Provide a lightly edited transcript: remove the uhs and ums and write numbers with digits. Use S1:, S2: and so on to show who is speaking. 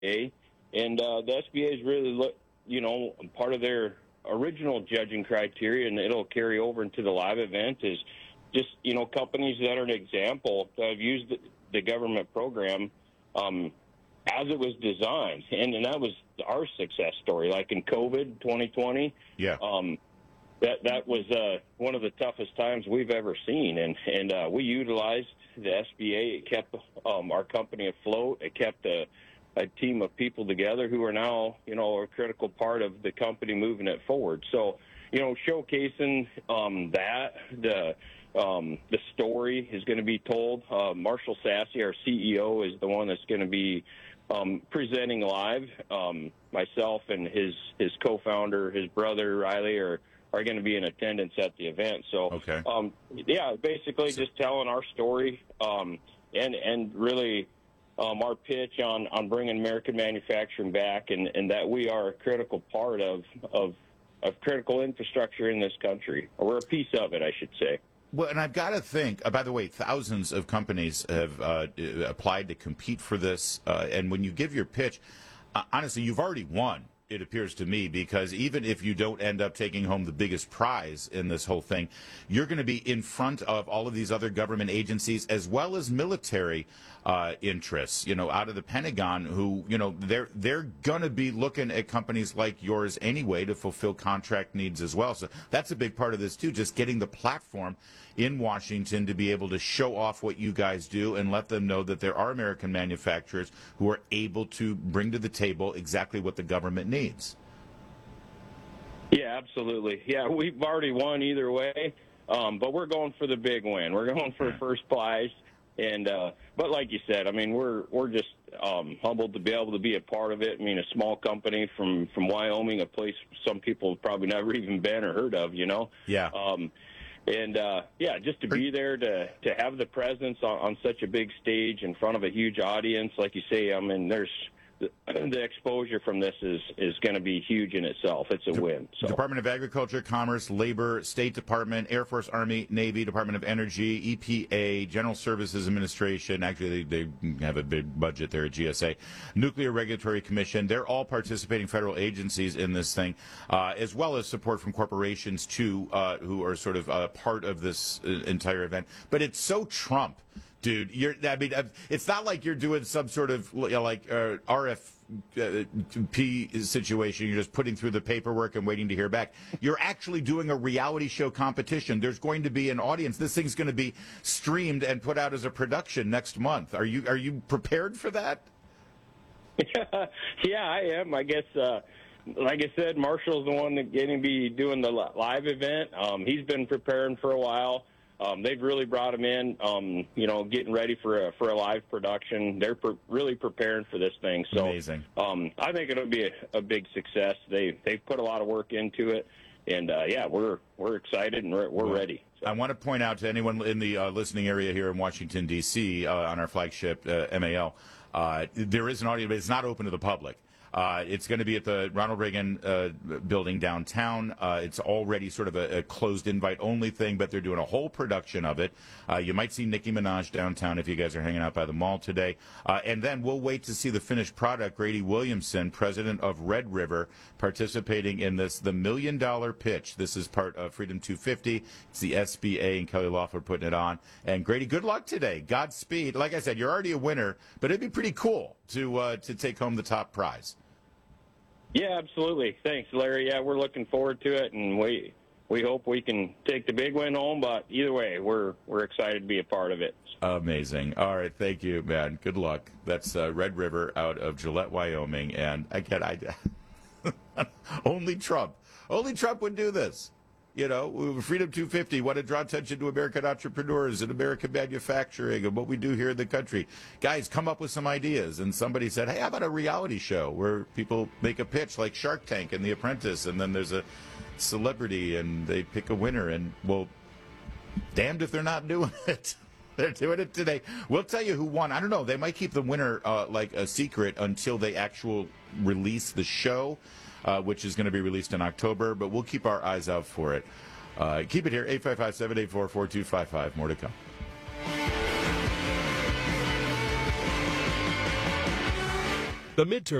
S1: SBA, and the SBA is really, part of their original judging criteria, and it'll carry over into the live event, is just, companies that are an example that have used the government program as it was designed. And that was our success story. Like in COVID 2020, that was one of the toughest times we've ever seen. And we utilized the SBA. It kept our company afloat. It kept a team of people together who are now, a critical part of the company moving it forward. So, showcasing that, the story is going to be told. Marshall Sassy, our CEO, is the one that's going to be presenting live. Myself and his co-founder, his brother Riley, are going to be in attendance at the event. So, basically just telling our story and really our pitch on bringing American manufacturing back, and that we are a critical part of critical infrastructure in this country. Or we're a piece of it, I should say.
S2: Well, and I've got to think, by the way, thousands of companies have applied to compete for this. And when you give your pitch, honestly, you've already won, it appears to me, because even if you don't end up taking home the biggest prize in this whole thing, you're going to be in front of all of these other government agencies as well as military interests, out of the Pentagon, who, they're going to be looking at companies like yours anyway to fulfill contract needs as well. So that's a big part of this, too, just getting the platform in Washington to be able to show off what you guys do and let them know that there are American manufacturers who are able to bring to the table exactly what the government needs.
S1: Yeah, absolutely. Yeah, we've already won either way, but we're going for the big win. We're going for first prize. And but like you said, I mean, we're just humbled to be able to be a part of it. I mean, a small company from Wyoming, a place some people have probably never even been or heard of,
S2: Yeah.
S1: Just to be there, to have the presence on such a big stage in front of a huge audience, like you say, I mean, there's the exposure from this is going to be huge in itself. It's a win. So.
S2: Department of Agriculture, Commerce, Labor, State Department, Air Force, Army, Navy, Department of Energy, EPA, General Services Administration. Actually, they have a big budget there at GSA. Nuclear Regulatory Commission. They're all participating federal agencies in this thing, as well as support from corporations, too, who are sort of part of this entire event. But it's so Trump. Dude, it's not like you're doing some sort of RFP situation. You're just putting through the paperwork and waiting to hear back. You're actually doing a reality show competition. There's going to be an audience. This thing's going to be streamed and put out as a production next month. Are you prepared for that?
S1: Yeah, I am. I guess, like I said, Marshall's the one that's going to be doing the live event. He's been preparing for a while. They've really brought him in, getting ready for a live production. They're really preparing for this thing. So,
S2: amazing.
S1: I think it'll be a big success. They've put a lot of work into it, and we're excited and we're ready. So.
S2: I want to point out to anyone in the listening area here in Washington D.C. On our flagship MAL, there is an audience, but it's not open to the public. It's going to be at the Ronald Reagan building downtown. It's already sort of a closed invite-only thing, but they're doing a whole production of it. You might see Nicki Minaj downtown if you guys are hanging out by the mall today. And then we'll wait to see the finished product. Grady Williamson, president of Red River, participating in this, the $1 million pitch. This is part of Freedom 250. It's the SBA and Kelly Loeffler putting it on. And Grady, good luck today. Godspeed. Like I said, you're already a winner, but it'd be pretty cool to take home the top prize.
S1: Yeah, absolutely. Thanks, Larry. Yeah, we're looking forward to it, and we hope we can take the big win home. But either way, we're excited to be a part of it.
S2: Amazing. All right, thank you, man. Good luck. That's Red River out of Gillette, Wyoming, and only Trump would do this. Freedom 250, want to draw attention to American entrepreneurs and American manufacturing and what we do here in the country. Guys, come up with some ideas. And somebody said, hey, how about a reality show where people make a pitch like Shark Tank and The Apprentice, and then there's a celebrity and they pick a winner. And, well, damned if they're not doing it. They're doing it today. We'll tell you who won. I don't know. They might keep the winner like a secret until they actually release the show. Which is going to be released in October, but we'll keep our eyes out for it. Keep it here, 855-784-4255. More to come.
S3: The midterm